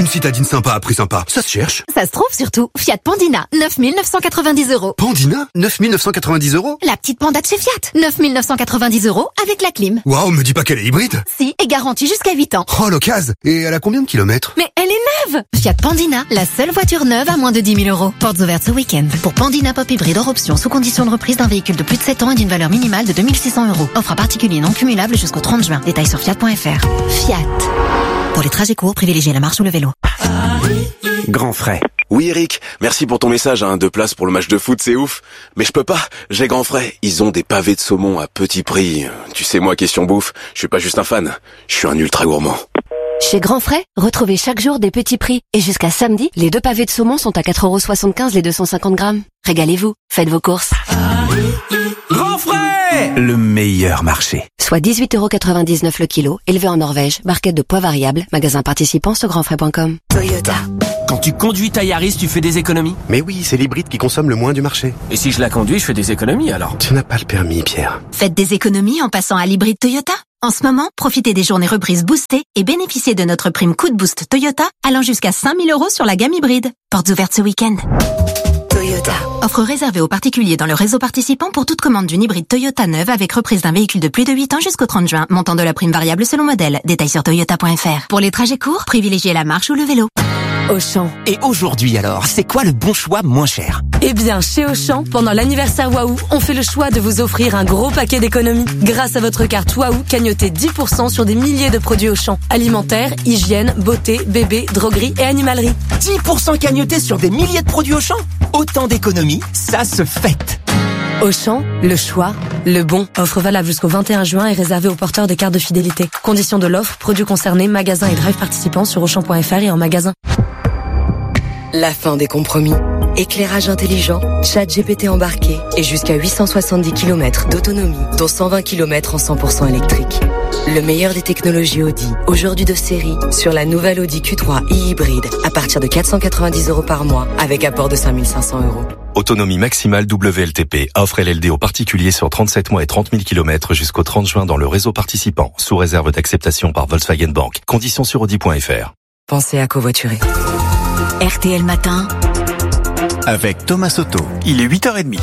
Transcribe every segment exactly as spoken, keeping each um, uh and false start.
Une citadine sympa à prix sympa, ça se cherche. Ça se trouve surtout. Fiat Pandina, neuf mille neuf cent quatre-vingt-dix euros. Pandina, neuf mille neuf cent quatre-vingt-dix euros. La petite Panda de chez Fiat, neuf mille neuf cent quatre-vingt-dix euros avec la clim. Waouh, me dis pas qu'elle est hybride. Si, et garantie jusqu'à huit ans. Oh, l'occasion. Et elle a combien de kilomètres? Mais elle est neuve. Fiat Pandina, la seule voiture neuve à moins de dix mille euros. Portes ouvertes ce week-end. Pour Pandina Pop hybride hors option, sous condition de reprise d'un véhicule de plus de sept ans et d'une valeur minimale de deux mille six cents euros. Offre à particulier non cumulable jusqu'au trente juin. Détails sur fiat point f r. Fiat. Pour les trajets courts, privilégiez la marche ou le vélo. Grand frais. Oui Eric, merci pour ton message, hein. Deux places pour le match de foot, c'est ouf. Mais je peux pas, j'ai Grand frais. Ils ont des pavés de saumon à petit prix. Tu sais moi, question bouffe, je suis pas juste un fan, je suis un ultra gourmand. Chez Grand Frais, retrouvez chaque jour des petits prix. Et jusqu'à samedi, les deux pavés de saumon sont à quatre euros soixante-quinze les deux cent cinquante grammes. Régalez-vous, faites vos courses. Grand frais, le meilleur marché. Soit dix-huit euros quatre-vingt-dix-neuf le kilo, élevé en Norvège, barquette de poids variable, magasin participant sur grand frais point com. Toyota. Quand tu conduis ta Yaris, tu fais des économies? Mais oui, c'est l'hybride qui consomme le moins du marché. Et si je la conduis, je fais des économies alors? Tu n'as pas le permis, Pierre. Faites des économies en passant à l'hybride Toyota. En ce moment, profitez des journées reprises boostées et bénéficiez de notre prime coup de boost Toyota allant jusqu'à cinq mille euros sur la gamme hybride. Portes ouvertes ce week-end. Toyota. Offre réservée aux particuliers dans le réseau participant pour toute commande d'une hybride Toyota neuve avec reprise d'un véhicule de plus de huit ans jusqu'au trente juin. Montant de la prime variable selon modèle. Détails sur toyota point f r. Pour les trajets courts, privilégiez la marche ou le vélo. Auchan. Et aujourd'hui alors, c'est quoi le bon choix moins cher? Eh bien, chez Auchan, pendant l'anniversaire Waouh, on fait le choix de vous offrir un gros paquet d'économies. Grâce à votre carte Waouh, cagnotez dix pour cent sur des milliers de produits Auchan. Alimentaire, hygiène, beauté, bébé, droguerie et animalerie. dix pour cent cagnotés sur des milliers de produits Auchan? Autant d'économies, ça se fête. Auchan, le choix, le bon. Offre valable jusqu'au vingt et un juin et réservée aux porteurs des cartes de fidélité. Conditions de l'offre, produits concernés, magasins et drive participants sur auchan point f r et en magasin. La fin des compromis. Éclairage intelligent, chat G P T embarqué et jusqu'à huit cent soixante-dix kilomètres d'autonomie, dont cent vingt kilomètres en cent pour cent électrique. Le meilleur des technologies Audi, aujourd'hui de série, sur la nouvelle Audi Q trois e-hybride, à partir de quatre cent quatre-vingt-dix euros par mois, avec apport de cinq mille cinq cents euros. Autonomie maximale W L T P. Offre L L D aux particuliers sur trente-sept mois et trente mille kilomètres jusqu'au trente juin dans le réseau participant, sous réserve d'acceptation par Volkswagen Bank. Conditions sur audi point f r. Pensez à covoiturer. R T L Matin. Avec Thomas Soto. Il est huit heures trente.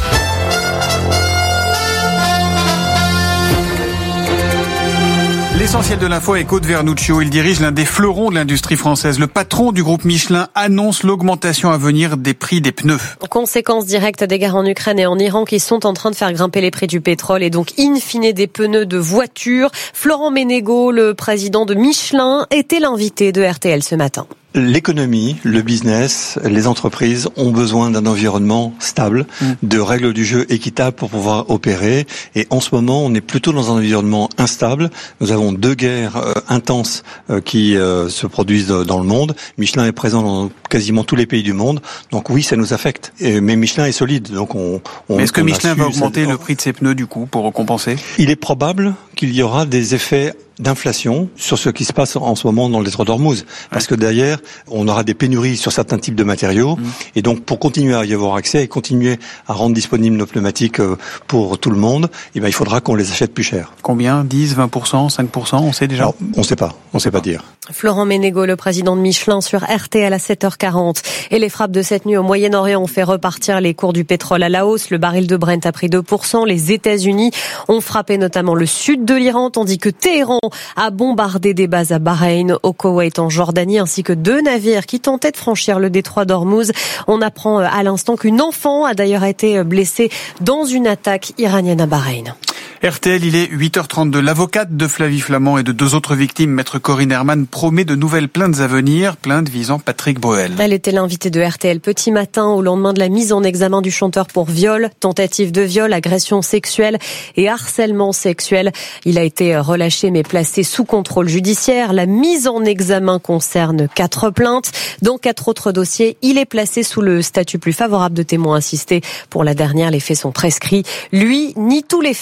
L'essentiel de l'info avec Aude Vernuccio. Il dirige l'un des fleurons de l'industrie française. Le patron du groupe Michelin annonce l'augmentation à venir des prix des pneus. Conséquence directe des guerres en Ukraine et en Iran qui sont en train de faire grimper les prix du pétrole et donc in fine des pneus de voitures. Florent Ménégo, le président de Michelin, était l'invité de R T L ce matin. L'économie, le business, les entreprises ont besoin d'un environnement stable, mmh. de règles du jeu équitables pour pouvoir opérer. Et en ce moment, on est plutôt dans un environnement instable. Nous avons deux guerres euh, intenses euh, qui euh, se produisent dans le monde. Michelin est présent dans quasiment tous les pays du monde. Donc oui, ça nous affecte. Et, mais Michelin est solide. Donc on. on mais est-ce que on Michelin va augmenter cette... le prix de ses pneus du coup pour compenser? Il est probable qu'il y aura des effets d'inflation sur ce qui se passe en ce moment dans le détroit d'Ormuz. Parce que derrière, on aura des pénuries sur certains types de matériaux. Mmh. Et donc, pour continuer à y avoir accès et continuer à rendre disponibles nos pneumatiques pour tout le monde, eh ben, il faudra qu'on les achète plus cher. Combien? dix, vingt pour cent, cinq pour cent? On sait déjà? Alors, on ne sait pas. On ne sait pas dire. Florent Ménégo, le président de Michelin sur R T L à sept heures quarante. Et les frappes de cette nuit au Moyen-Orient ont fait repartir les cours du pétrole à la hausse. Le baril de Brent a pris deux pour cent. Les États-Unis ont frappé notamment le sud de l'Iran, tandis que Téhéran a bombardé des bases à Bahreïn, au Koweït, en Jordanie, ainsi que deux navires qui tentaient de franchir le détroit d'Ormuz. On apprend à l'instant qu'une enfant a d'ailleurs été blessée dans une attaque iranienne à Bahreïn. R T L, il est huit heures trente-deux. L'avocate de Flavie Flament et de deux autres victimes, maître Corinne Herman, promet de nouvelles plaintes à venir, plaintes visant Patrick Bruel. Elle était l'invitée de R T L Petit Matin au lendemain de la mise en examen du chanteur pour viol, tentative de viol, agression sexuelle et harcèlement sexuel. Il a été relâché mais placé sous contrôle judiciaire. La mise en examen concerne quatre plaintes. Dans quatre autres dossiers, il est placé sous le statut plus favorable de témoin assisté. Pour la dernière, les faits sont prescrits. Lui nie tous les faits qui lui sont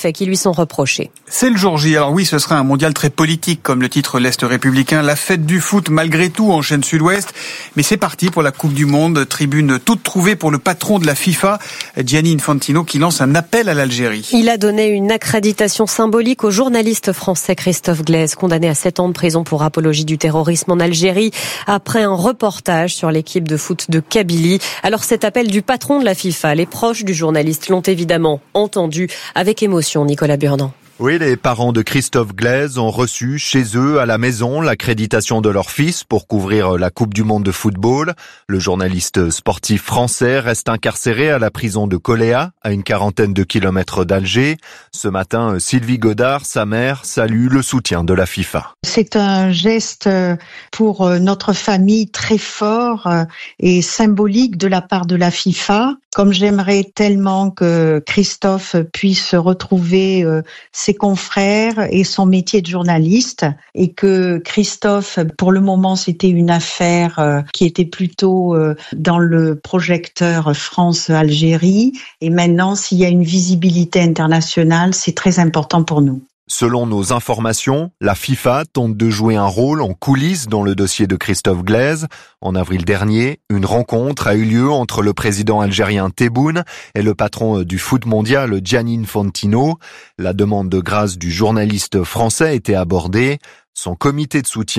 sont reprochés. C'est le jour J. Alors oui, ce sera un mondial très politique, comme le titre l'Est républicain. La fête du foot, malgré tout, en chaîne Sud-Ouest. Mais c'est parti pour la Coupe du Monde. Tribune toute trouvée pour le patron de la FIFA, Gianni Infantino, qui lance un appel à l'Algérie. Il a donné une accréditation symbolique au journaliste français Christophe Glaise, condamné à sept ans de prison pour apologie du terrorisme en Algérie, après un reportage sur l'équipe de foot de Kabylie. Alors cet appel du patron de la FIFA, les proches du journaliste l'ont évidemment entendu avec émotion, Nicolas Burdin. Oui, les parents de Christophe Glaise ont reçu chez eux à la maison l'accréditation de leur fils pour couvrir la Coupe du Monde de football. Le journaliste sportif français reste incarcéré à la prison de Coléa, à une quarantaine de kilomètres d'Alger. Ce matin, Sylvie Godard, sa mère, salue le soutien de la FIFA. C'est un geste pour notre famille très fort et symbolique de la part de la FIFA. Comme j'aimerais tellement que Christophe puisse retrouver ses confrères et son métier de journaliste, et que Christophe, pour le moment, c'était une affaire qui était plutôt dans le projecteur France-Algérie, et maintenant, s'il y a une visibilité internationale, c'est très important pour nous. Selon nos informations, la FIFA tente de jouer un rôle en coulisses dans le dossier de Christophe Glaise. En avril dernier, une rencontre a eu lieu entre le président algérien Tebboune et le patron du foot mondial Gianni Infantino. La demande de grâce du journaliste français était abordée. Son comité de soutien